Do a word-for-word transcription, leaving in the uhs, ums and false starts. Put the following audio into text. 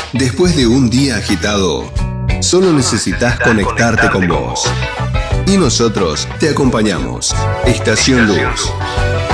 Después de un día agitado, solo necesitas conectarte con vos. Y nosotros te acompañamos. Estación Luz.